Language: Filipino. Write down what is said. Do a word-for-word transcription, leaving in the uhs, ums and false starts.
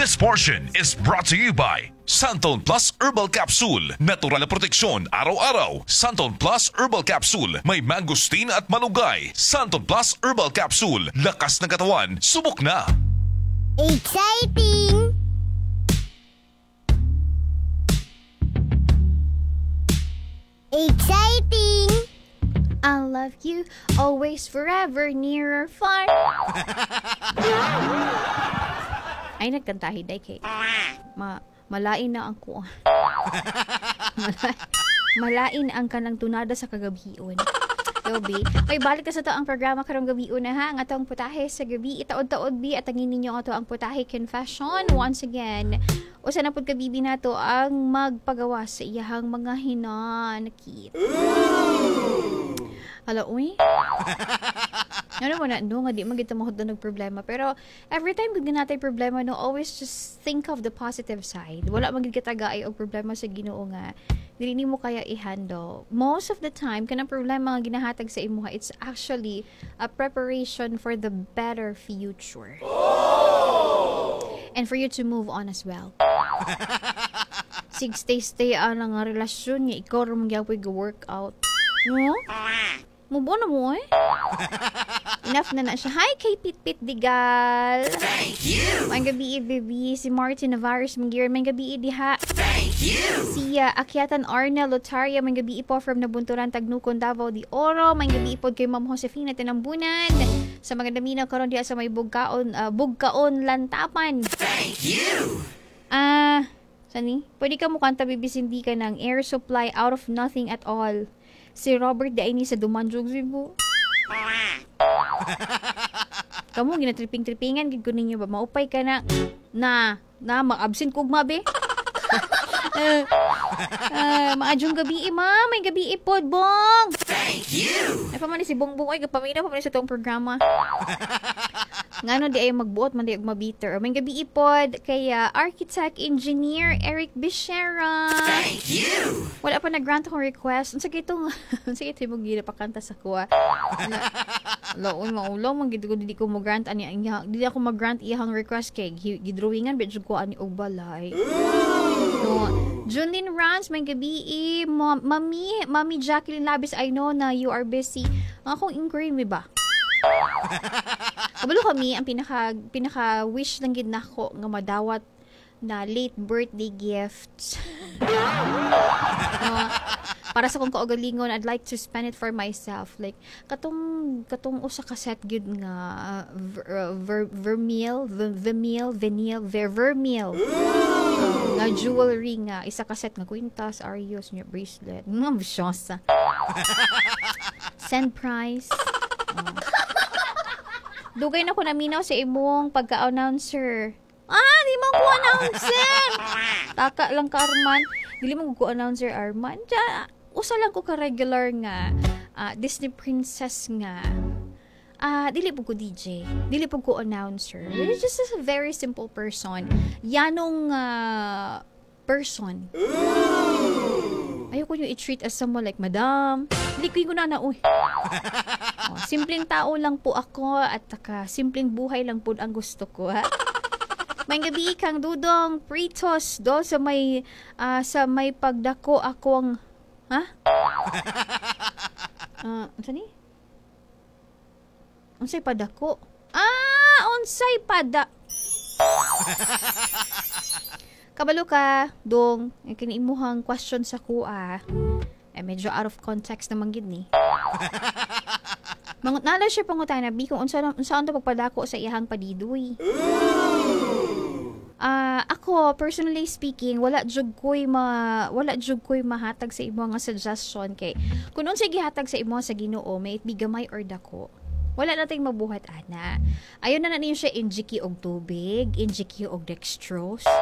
This portion is brought to you by Santon Plus Herbal Capsule. Natural na proteksyon araw-araw. Santon Plus Herbal Capsule. May mangosteen at malunggay. Santon Plus Herbal Capsule. Lakas ng katawan. Subok na. Exciting! Exciting! I love you, always, forever, near or far. Ay, nagkantahi, day, kay. Ma, malain na ang ko. malain, malain ang kanang tunada sa kagabion. Yobi, may balik ka sa to ang programa karong gabi una ha. Ang atong putahe sa gabi, itaod-taod bi at angin ninyo ato ang putahe confession. Once again, usa na pud kabibi nato ang magpagawa sa iyahang mga hinanakit. Hala, uy? Ano mo na, no, nga di magita mo doon ng problema. Pero, every time kung natin problema, no, always just think of the positive side. Wala magiging katagay o problema sa Ginoo nga. Dili mo kaya i-handle. Most of the time, kanang problema nga ginahatag sa imo, it's actually a preparation for the better future. And for you to move on as well. Sig stay-stay ang nga relasyon niya, ikaw rin magyapag workout. No? Mubo na mo eh. Enough na na siya. Hi kay Pit-Pit Digal. Thank you. May gabi baby. Si Martin Navarez Mangir. May gabi diha. Thank you. Si uh, Akyatan Arnel Lotaria. May gabi po from Nabunturan Tagnucon Davao de Oro. May gabi po kay Ma'am Josefina Tinambunan. Sa mga daminaw karon diha sa may bugkaon uh, bugkaon lantapan. Thank you. Ah, uh, sani? Pwede ka mo kanta bibis hindi ka ng air supply out of nothing at all. Si Robert Daini sa Dumanjog Cebu. Kamu ginatripping-trippingan gid ko ninyo ba maupay ka na na na mag-absent kog mabe. uh, uh, maadjong gabi ma, may gabi ipod bong. Thank you. Ay pa man ni si Bongbong ay kapamina pa man sa tong programa. Ngano di ay magbuot man di og mabiter. May gabi ipod kay uh, architect engineer Eric Bichera. Thank you. Wala pa nag-grant akong request. Unsa kay itong unsa kay mo gila pakanta sa kuha. Laon maulaw man gid ko dili ko mo grant ani iya. Dili ako mag-grant iyang request kay gidrawingan bet jud ko ani og balay. No. Junlin Rans may gabi i Mami, Mami Jacqueline Labis, I know na you are busy. Ang akong inquiry mi ba? Kabalo kami ang pinaka pinaka wish lang gid nako nga madawat na late birthday gifts. No, para sa kong kaugalingon, I'd like to spend it for myself. Like katong katong usa ka set gid nga uh, ver, uh, ver, vermeil, ver, vermeil, vinyl, ver, vermeil. Uh, nga jewelry nga isa ka set nga kwintas, arios, nya bracelet. Nga bisyosa. Send price. Uh, Dugay na ko naminaw sa imong pagka-announcer. Ah, di mo ko announcer. Taka lang ka, Arman. Dili mo ko announcer, Arman. Diya, usa lang ko ka regular nga uh, Disney princess nga. Ah, uh, dili po ko D J. Dili po ko announcer. It's just a very simple person. Yanong uh, person. Ayoko nyo i-treat as someone like madam. Hindi ko na na, uy. Oh, simpleng tao lang po ako at taka, simpleng buhay lang po ang gusto ko, ha? May gabi kang Dudong Pritos do sa may uh, sa may pagdako akong ha? Ah, uh, ano ni? Unsay padako? Ah, unsay pada. Kabalo ka, dong, kiniimuhang question sa kuha. Eh, medyo out of context naman gid ni. Mangut nala siya pangutana bi kung unsa unsa to pagpadako sa iyang padidoy. Ah, uh, ako personally speaking, wala jud koy ma wala jud koy mahatag sa imo nga suggestion kay kun unsay gihatag sa imo sa Ginoo, may it be gamay or dako. Wala nating mabuhat ana. Ayon na na niyo siya injiki og tubig, injiki og dextrose.